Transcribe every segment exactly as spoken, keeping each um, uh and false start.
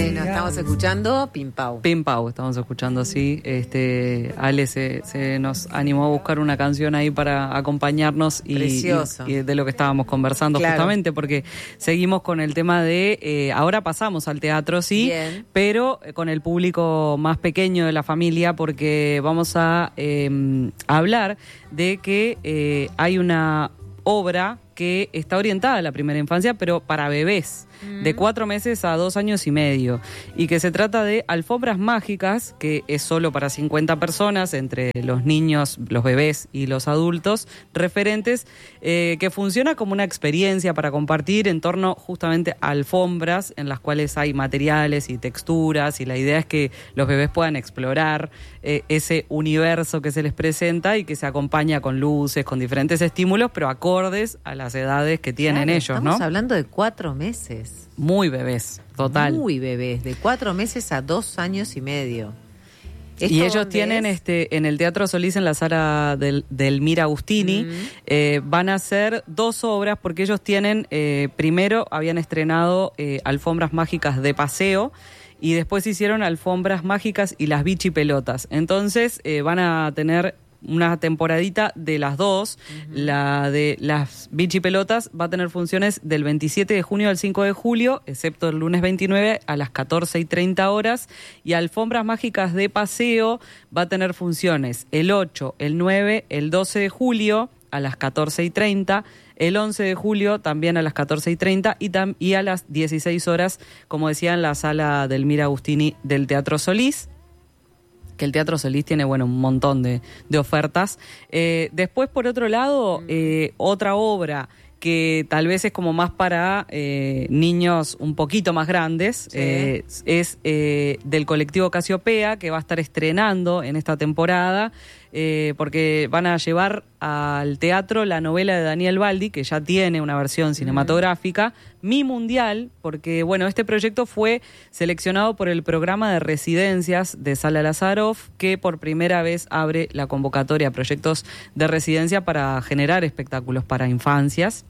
Bueno, estamos escuchando Pim Pau. Pim Pau, estamos escuchando, sí. Este, Ale se, se nos animó a buscar una canción ahí para acompañarnos y, Precioso. y, y de lo que estábamos conversando, claro, justamente, porque seguimos con el tema de, eh, ahora pasamos al teatro, sí, Bien, pero con el público más pequeño de la familia, porque vamos a eh, hablar de que eh, hay una obra que está orientada a la primera infancia, pero para bebés, mm. de cuatro meses a dos años y medio, y que se trata de Alfombras Mágicas, que es solo para cincuenta personas, entre los niños, los bebés y los adultos, referentes, eh, que funciona como una experiencia para compartir en torno justamente a alfombras, en las cuales hay materiales y texturas, y la idea es que los bebés puedan explorar eh, ese universo que se les presenta y que se acompaña con luces, con diferentes estímulos, pero acordes a las edades que tienen, claro, ellos, ¿no? Estamos hablando de cuatro meses. Muy bebés, total. Muy bebés, de cuatro meses a dos años y medio. Y ellos tienen es? este en el Teatro Solís, en la sala del, del Mira Agustini, mm. eh, van a hacer dos obras, porque ellos tienen, eh, primero habían estrenado eh, Alfombras Mágicas de Paseo, y después hicieron Alfombras Mágicas y las Bichipelotas. Entonces eh, van a tener una temporadita de las dos. Uh-huh. La de las Bichipelotas va a tener funciones del veintisiete de junio al cinco de julio, excepto el lunes veintinueve a las catorce y treinta horas, y Alfombras Mágicas de Paseo va a tener funciones el ocho, el nueve, el doce de julio a las catorce y treinta, el once de julio también a las catorce y treinta y, tam- y a las dieciséis horas, como decía, en la sala del Mira Agustini del Teatro Solís, que el Teatro Solís tiene, bueno, un montón de, de ofertas. Eh, después, por otro lado, eh, otra obra que tal vez es como más para eh, niños un poquito más grandes, sí. eh, es eh, del colectivo Casiopea, que va a estar estrenando en esta temporada, eh, porque van a llevar al teatro la novela de Daniel Baldi, que ya tiene una versión cinematográfica, mm. Mi Mundial, porque bueno, este proyecto fue seleccionado por el programa de residencias de Sala Lazaroff, que por primera vez abre la convocatoria a proyectos de residencia para generar espectáculos para infancias.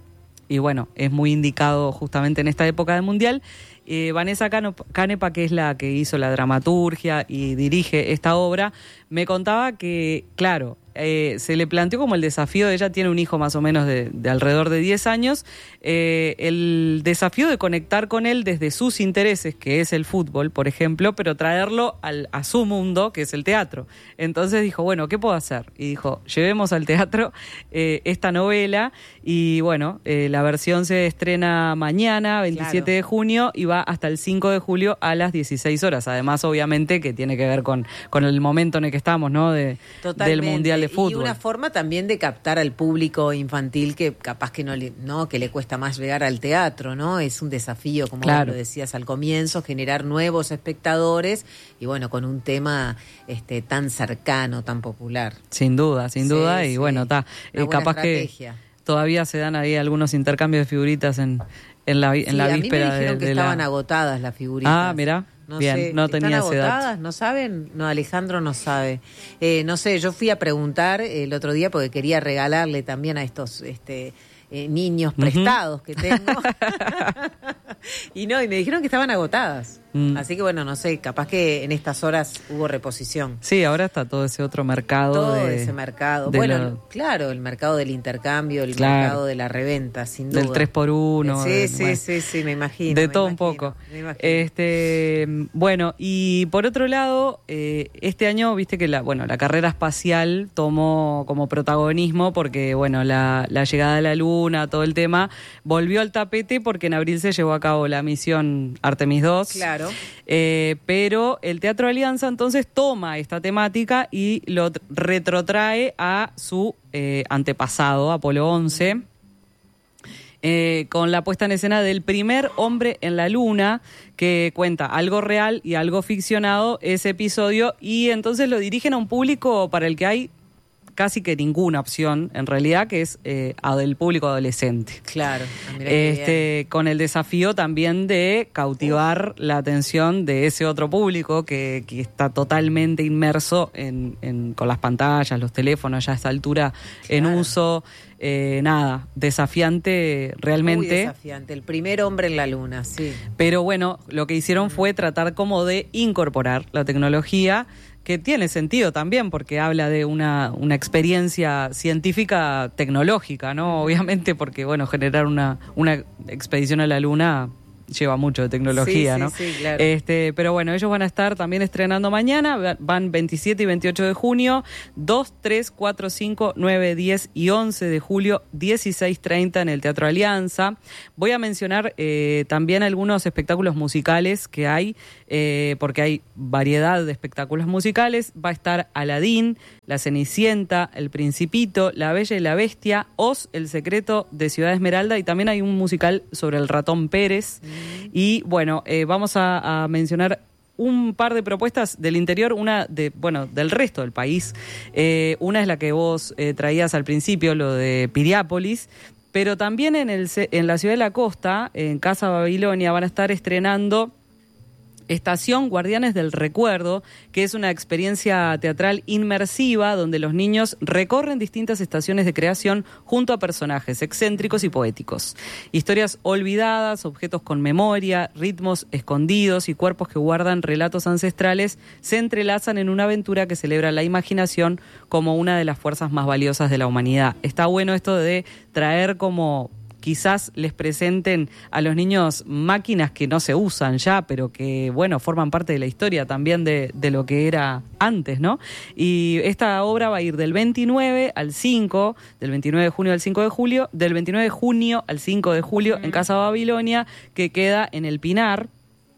Y bueno, es muy indicado justamente en esta época del Mundial. Eh, Vanessa Canepa, que es la que hizo la dramaturgia y dirige esta obra, me contaba que, claro, eh, se le planteó como el desafío, ella tiene un hijo más o menos de, de alrededor de diez años, eh, el desafío de conectar con él desde sus intereses, que es el fútbol, por ejemplo, pero traerlo al, a su mundo, que es el teatro. Entonces dijo, bueno, ¿qué puedo hacer? Y dijo, llevemos al teatro eh, esta novela, y bueno, eh, la versión se estrena mañana, veintisiete claro. de junio, y va hasta el cinco de julio a las dieciséis horas. Además, obviamente, que tiene que ver con, con el momento en el que estamos, ¿no? De, del Mundial de Fútbol. Y una forma también de captar al público infantil que capaz que no le, no, que le cuesta más llegar al teatro, ¿no? Es un desafío, como claro. lo decías al comienzo, generar nuevos espectadores y bueno, con un tema este tan cercano, tan popular. Sin duda, sin duda, sí, y sí. bueno, está. Eh, capaz estrategia. Que todavía se dan ahí algunos intercambios de figuritas en, en la, en sí, la víspera a mí me dijeron de, que de estaban la... agotadas las figuritas. Ah, mirá. No Bien, sé, no tenía ese dato. ¿Agotadas? ¿No saben? No, Alejandro no sabe. Eh, no sé, yo fui a preguntar el otro día porque quería regalarle también a estos este, eh, niños prestados uh-huh. que tengo. y no, y me dijeron que estaban agotadas. Mm. Así que bueno, no sé, capaz que en estas horas hubo reposición. Sí, ahora está todo ese otro mercado. Todo de, ese mercado. De bueno, lo... claro, el mercado del intercambio, el claro. mercado de la reventa, sin duda. Del tres por uno. Sí, de, sí, bueno, sí, sí, me imagino. De me todo imagino, un poco. Me imagino. Este, bueno, y por otro lado, eh, este año, viste que la, bueno, la carrera espacial tomó como protagonismo porque, bueno, la, la llegada a la Luna, todo el tema, volvió al tapete porque en abril se llevó a cabo la misión Artemis dos. Claro. Eh, pero el Teatro Alianza entonces toma esta temática y lo retrotrae a su eh, antepasado, Apolo once, eh, con la puesta en escena del primer hombre en la Luna, que cuenta algo real y algo ficcionado ese episodio, y entonces lo dirigen a un público para el que hay casi que ninguna opción, en realidad, que es eh, del público adolescente. Claro. Mira qué Este, bien. con el desafío también de cautivar Uf. la atención de ese otro público que, que está totalmente inmerso en, en, con las pantallas, los teléfonos ya a esta altura en Claro. uso. Eh, nada, desafiante realmente. Muy desafiante, el primer hombre en la luna, sí. Pero bueno, lo que hicieron fue tratar como de incorporar la tecnología, que tiene sentido también porque habla de una, una experiencia científica tecnológica, ¿no? Obviamente porque, bueno, generar una, una expedición a la luna lleva mucho de tecnología, sí, ¿no? Sí, sí, claro. Este, pero bueno, ellos van a estar también estrenando mañana, van veintisiete y veintiocho de junio, dos, tres, cuatro, cinco, nueve, diez y once de julio, dieciséis treinta en el Teatro Alianza. Voy a mencionar eh, también algunos espectáculos musicales que hay, eh, porque hay variedad de espectáculos musicales. Va a estar Aladín, La Cenicienta, El Principito, La Bella y la Bestia, Oz, El Secreto de Ciudad Esmeralda, y también hay un musical sobre el ratón Pérez. Mm. Y bueno, eh, vamos a, a mencionar un par de propuestas del interior, una de, bueno, del resto del país. Eh, una es la que vos eh, traías al principio, lo de Piriápolis, pero también en, el, en la ciudad de la costa, en Casa Babilonia, van a estar estrenando Estación Guardianes del Recuerdo, que es una experiencia teatral inmersiva donde los niños recorren distintas estaciones de creación junto a personajes excéntricos y poéticos. Historias olvidadas, objetos con memoria, ritmos escondidos y cuerpos que guardan relatos ancestrales se entrelazan en una aventura que celebra la imaginación como una de las fuerzas más valiosas de la humanidad. Está bueno esto de traer como... quizás les presenten a los niños máquinas que no se usan ya, pero que, bueno, forman parte de la historia también de, de lo que era antes, ¿no? Y esta obra va a ir del veintinueve al cinco, del veintinueve de junio al cinco de julio, del veintinueve de junio al cinco de julio mm. en Casa Babilonia, que queda en El Pinar.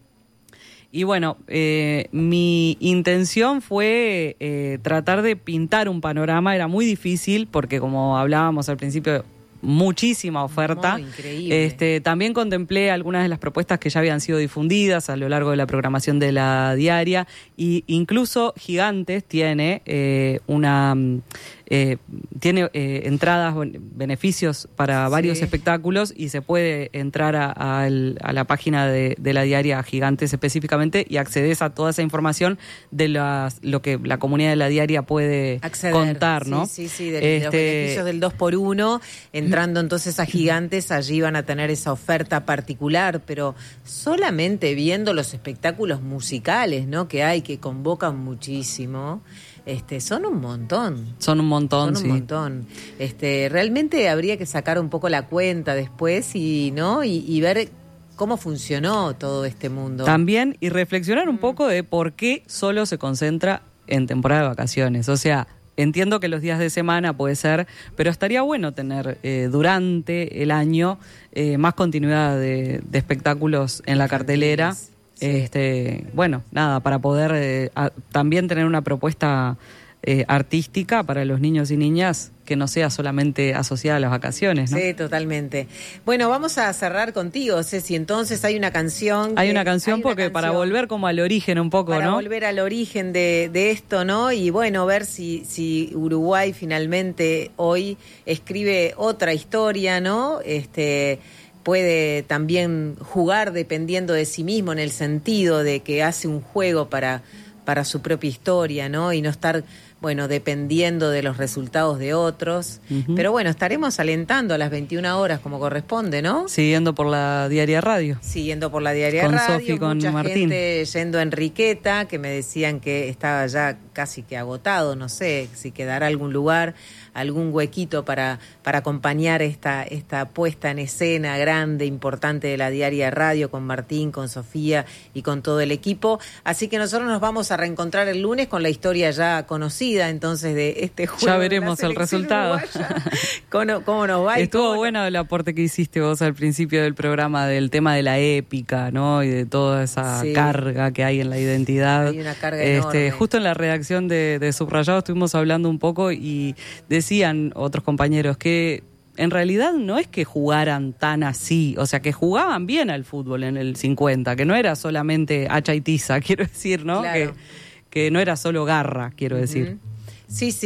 Y bueno, eh, mi intención fue eh, tratar de pintar un panorama. Era muy difícil porque, como hablábamos al principio, muchísima oferta. No, increíble. Este, también contemplé algunas de las propuestas que ya habían sido difundidas a lo largo de la programación de la diaria, y incluso Gigantes tiene eh, una eh, tiene eh, entradas, beneficios para varios sí. espectáculos, y se puede entrar a, a, el, a la página de, de la diaria Gigantes específicamente y accedes a toda esa información de las, lo que la comunidad de la diaria puede acceder, contar, ¿no? Sí, sí, sí, de, este, de los beneficios del dos por uno. Entrando entonces a Gigantes, allí van a tener esa oferta particular, pero solamente viendo los espectáculos musicales, ¿no?, que hay, que convocan muchísimo. Este, son un montón. Son un montón, Son un sí. montón. Este, realmente habría que sacar un poco la cuenta después y, ¿no? y, y ver cómo funcionó todo este mundo. También, y reflexionar un poco de por qué solo se concentra en temporada de vacaciones. O sea, entiendo que los días de semana puede ser, pero estaría bueno tener eh, durante el año eh, más continuidad de, de espectáculos en la cartelera. Sí. Este, bueno, nada, para poder eh, a, también tener una propuesta eh, artística para los niños y niñas que no sea solamente asociada a las vacaciones, ¿no? Sí, totalmente. Bueno, vamos a cerrar contigo, Ceci. Entonces hay una canción. Hay una canción hay porque una canción para volver como al origen un poco, para ¿no? Para volver al origen de, de esto, ¿no? Y bueno, ver si, si Uruguay finalmente hoy escribe otra historia, ¿no? Este... puede también jugar dependiendo de sí mismo, en el sentido de que hace un juego para, para su propia historia, ¿no? Y no estar, bueno, dependiendo de los resultados de otros. Uh-huh. Pero bueno, estaremos alentando a las veintiuna horas como corresponde, ¿no? Siguiendo por la Diaria Radio. Siguiendo por la Diaria con Radio. Sofi, con mucha Martín. Gente yendo a Enriqueta, que me decían que estaba ya casi que agotado, no sé si quedará algún lugar, algún huequito para, para acompañar esta, esta puesta en escena grande, importante de la Diaria Radio, con Martín, con Sofía y con todo el equipo. Así que nosotros nos vamos a reencontrar el lunes con la historia ya conocida, entonces, de este juego. Ya veremos el resultado. ¿Cómo, ¿Cómo nos va? Estuvo bueno el aporte que hiciste vos al principio del programa del tema de la épica, ¿no? Y de toda esa sí. carga que hay en la identidad. Hay una carga este, enorme. Justo en la redacción de, de Subrayado estuvimos hablando un poco y decían otros compañeros que en realidad no es que jugaran tan así, o sea, que jugaban bien al fútbol en el cincuenta, que no era solamente hacha y tiza, quiero decir, ¿no? Claro. Que, que no era solo garra, quiero uh-huh. decir. Sí, sí,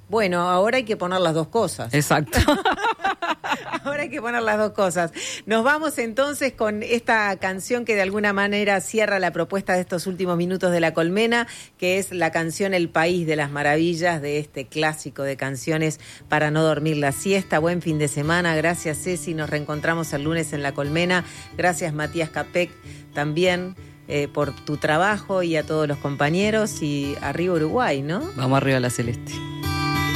Bueno, ahora hay que poner las dos cosas. Exacto. Ahora hay que poner las dos cosas. Nos vamos entonces con esta canción que de alguna manera cierra la propuesta de estos últimos minutos de La Colmena, que es la canción El País de las Maravillas, de este clásico de canciones para no dormir la siesta. Buen fin de semana. Gracias, Ceci. Nos reencontramos el lunes en La Colmena. Gracias, Matías Capek, también eh, por tu trabajo, y a todos los compañeros. Y arriba Uruguay, ¿no? Vamos arriba a la celeste.